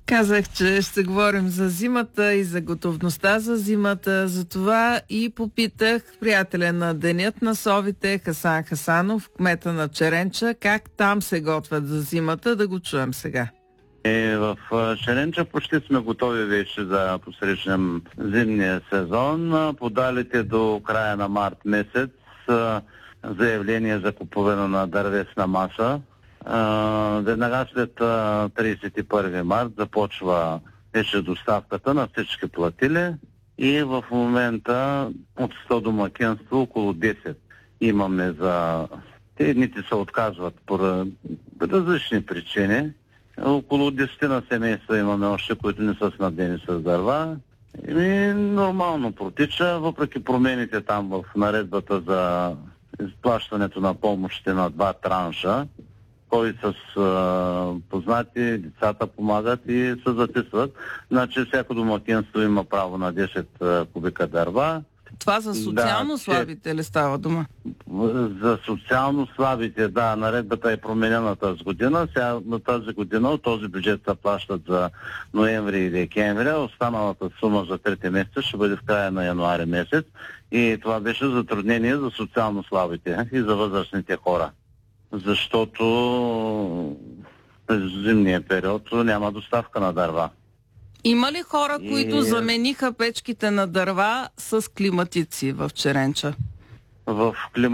Казах, че ще говорим за зимата и за готовността за зимата. За това и попитах приятеля на Денят на совите Хасан Хасанов, кмета на Черенча, как там се готвят за зимата. Да го чуем сега. В Черенча почти сме готови вече да посрещнем зимния сезон. Подалите до края на март месец заявление за купуване на дървесна маса. Веднага след 31 март започва вече доставката на всички платили и в момента от 100 домакинства около 10 имаме за... Едните се отказват по различни причини. Около 10 на семейства имаме още, които не са снабдени с дърва. И нормално протича, въпреки промените там в наредбата за изплащането на помощите на 2 транша, кой с познати, децата помагат и се записват. Значи всяко домакинство има право на 10 кубика дърва. Това за социално слабите ли става дума? За социално слабите, да, наредбата е променена тази година. Сега на тази година от този бюджет се плащат за ноември и декември. Останалата сума за 3 месеца ще бъде в края на януари месец. И това беше затруднение за социално слабите и за възрастните хора. Защото през зимния период няма доставка на дърва. Има ли хора, които замениха печките на дърва с климатици в Черенча? В